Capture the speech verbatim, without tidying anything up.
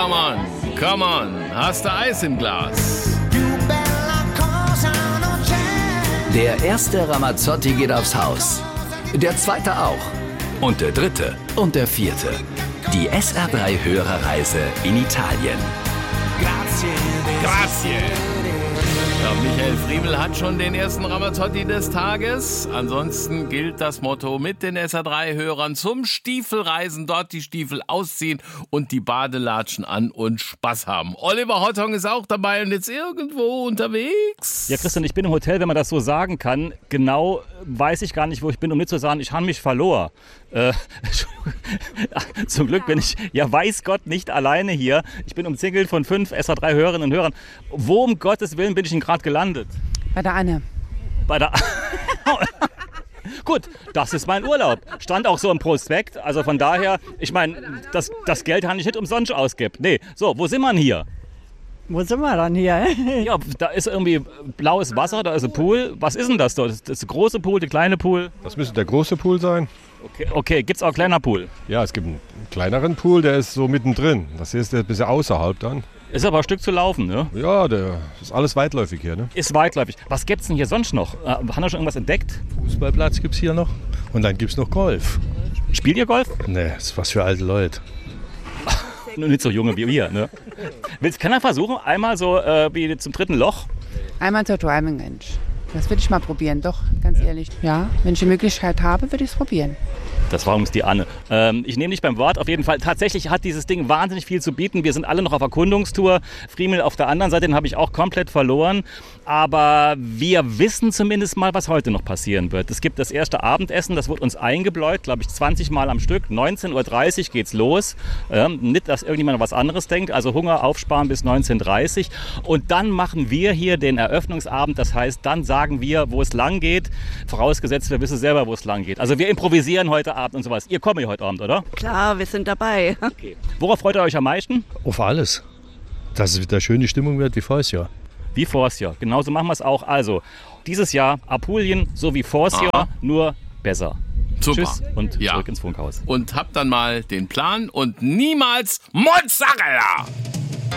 come on, come on. Hast du Eis im Glas? Der erste Ramazzotti geht aufs Haus. Der zweite auch. Und der dritte und der vierte. Die S R drei Hörerreise in Italien. Grazie. Ja, Michael Friemel hat schon den ersten Ramazzotti des Tages. Ansonsten gilt das Motto mit den S R drei Hörern zum Stiefelreisen. Dort die Stiefel ausziehen und die Badelatschen an und Spaß haben. Oliver Hottong ist auch dabei und jetzt irgendwo unterwegs. Ja, Christian, ich bin im Hotel, wenn man das so sagen kann. Genau weiß ich gar nicht, wo ich bin, um nicht zu sagen, ich habe mich verloren. Äh, zum Glück bin ich, ja weiß Gott, nicht alleine hier. Ich bin umzingelt von fünf S R drei Hörerinnen und Hörern. Wo um Gottes Willen bin ich denn gerade gelandet? Bei der Anne. Bei der Gut, das ist mein Urlaub. Stand auch so im Prospekt. Also von daher, ich meine, das, das Geld habe ich nicht umsonst ausgibt. Nee, so, wo sind wir denn hier? Wo sind wir dann hier? Ja, da ist irgendwie blaues Wasser, da ist ein Pool. Was ist denn das dort? Das ist der große Pool, der kleine Pool? Das müsste der große Pool sein. Okay, okay. Gibt es auch einen kleinen Pool? Ja, es gibt einen kleineren Pool, der ist so mittendrin. Das hier ist ein bisschen außerhalb dann. Ist aber ein Stück zu laufen, ne? Ja, der ist alles weitläufig hier, ne? Ist weitläufig. Was gibt's denn hier sonst noch? Äh, haben wir schon irgendwas entdeckt? Fußballplatz gibt's hier noch. Und dann gibt's noch Golf. Spielt ihr Golf? Nee, das ist was für alte Leute. Nur nicht so junge wie wir, ne? Willst, kann er versuchen, einmal so äh, wie zum dritten Loch? Einmal zur Driving Range. Das würde ich mal probieren, doch, ganz ehrlich. Ja, wenn ich die Möglichkeit habe, würde ich es probieren. Das war übrigens die Anne. Ähm, ich nehme dich beim Wort. Auf jeden Fall, tatsächlich hat dieses Ding wahnsinnig viel zu bieten. Wir sind alle noch auf Erkundungstour. Friemel auf der anderen Seite, den habe ich auch komplett verloren. Aber wir wissen zumindest mal, was heute noch passieren wird. Es gibt das erste Abendessen, das wird uns eingebläut, glaube ich, zwanzig Mal am Stück. neunzehn Uhr dreißig geht's los. Ähm, nicht, dass irgendjemand was anderes denkt. Also Hunger aufsparen bis neunzehn Uhr dreißig. Und dann machen wir hier den Eröffnungsabend. Das heißt, dann sagen wir, wo es lang geht. Vorausgesetzt, wir wissen selber, wo es lang geht. Also wir improvisieren heute Abend und sowas. Ihr kommt hier heute Abend, oder? Klar, wir sind dabei. Okay. Worauf freut ihr euch am meisten? Auf alles. Dass es wieder schöne Stimmung wird wie voriges Jahr. Wie voriges Jahr. Genauso machen wir es auch. Also, dieses Jahr Apulien so wie voriges Jahr, nur besser. Super. Tschüss und ja. zurück ins Funkhaus. Und habt dann mal den Plan und niemals Mozzarella!